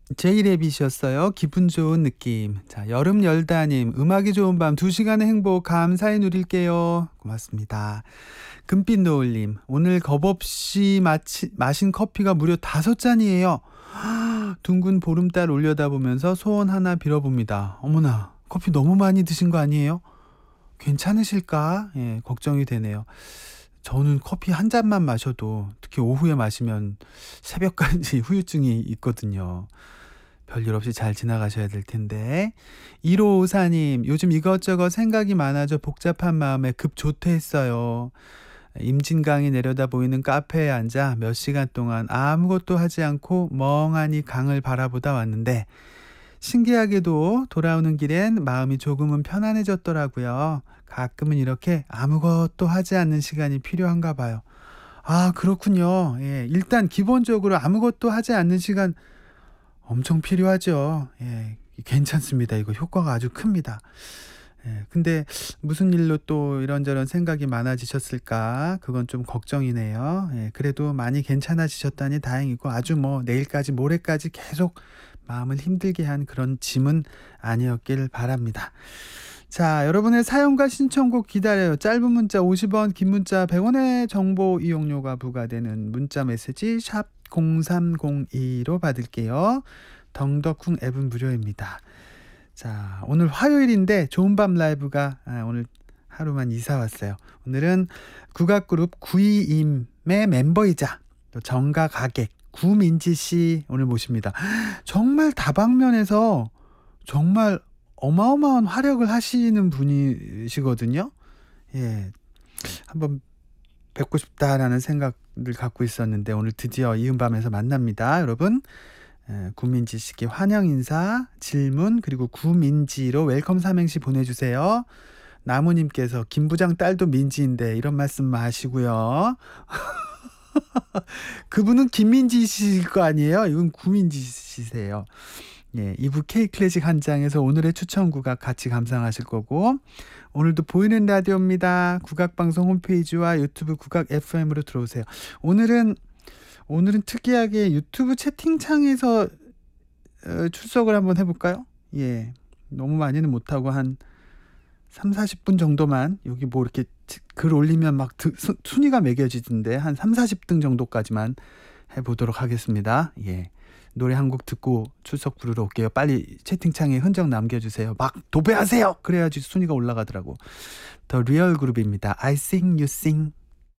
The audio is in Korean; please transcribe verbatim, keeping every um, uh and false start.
제이레빗이었어요. 기분 좋은 느낌. 자, 여름 열다님, 음악이 좋은 밤 두 시간의 행복 감사히 누릴게요. 고맙습니다. 금빛 노을님, 오늘 겁없이 마치, 마신 커피가 무려 다섯 잔이에요. 둥근 보름달 올려다보면서 소원 하나 빌어봅니다. 어머나, 커피 너무 많이 드신 거 아니에요? 괜찮으실까? 예, 걱정이 되네요. 저는 커피 한 잔만 마셔도 특히 오후에 마시면 새벽까지 후유증이 있거든요. 별일 없이 잘 지나가셔야 될 텐데. 일오오사님, 요즘 이것저것 생각이 많아져 복잡한 마음에 급 조퇴했어요. 임진강이 내려다 보이는 카페에 앉아 몇 시간 동안 아무것도 하지 않고 멍하니 강을 바라보다 왔는데 신기하게도 돌아오는 길엔 마음이 조금은 편안해졌더라고요. 가끔은 이렇게 아무것도 하지 않는 시간이 필요한가 봐요. 아, 그렇군요. 예, 일단 기본적으로 아무것도 하지 않는 시간 엄청 필요하죠. 예, 괜찮습니다. 이거 효과가 아주 큽니다. 예, 근데 무슨 일로 또 이런저런 생각이 많아지셨을까? 그건 좀 걱정이네요. 예, 그래도 많이 괜찮아지셨다니 다행이고 아주 뭐 내일까지 모레까지 계속 마음을 힘들게 한 그런 짐은 아니었길 바랍니다. 자, 여러분의 사연과 신청곡 기다려요. 짧은 문자 오십 원, 긴 문자 백 원의 정보 이용료가 부과되는 문자 메시지 샵 공삼공이로 받을게요. 덩덕쿵 앱은 무료입니다. 자, 오늘 화요일인데 좋은 밤 라이브가 아, 오늘 하루만 이사 왔어요. 오늘은 국악그룹 구이임의 멤버이자 또 정가 가객 구민지 씨 오늘 모십니다. 정말 다방면에서 정말 어마어마한 활약을 하시는 분이시거든요. 예, 한번 뵙고 싶다라는 생각을 갖고 있었는데 오늘 드디어 이은밤에서 만납니다. 여러분, 예, 구민지 씨께 환영 인사, 질문 그리고 구민지로 웰컴 삼행시 보내주세요. 나무님께서 김 부장 딸도 민지인데 이런 말씀 마시고요. 그분은 김민지 씨일 거 아니에요? 이건 구민지 씨세요. 예, 이 부 K클래식 한 장에서 오늘의 추천 국악 같이 감상하실 거고 오늘도 보이는 라디오입니다. 국악방송 홈페이지와 유튜브 국악 에프엠으로 들어오세요. 오늘은 오늘은 특이하게 유튜브 채팅창에서 어, 출석을 한번 해볼까요? 예, 너무 많이는 못하고 한 삼, 사십 분 정도만 여기 뭐 이렇게 글 올리면 막 드, 수, 순위가 매겨지던데 한 삼, 사십 등 정도까지만 해보도록 하겠습니다. 예, 노래 한 곡 듣고 출석 부르러 올게요. 빨리 채팅창에 흔적 남겨주세요. 막 도배하세요. 그래야지 순위가 올라가더라고. 더 리얼 그룹입니다. I sing you sing.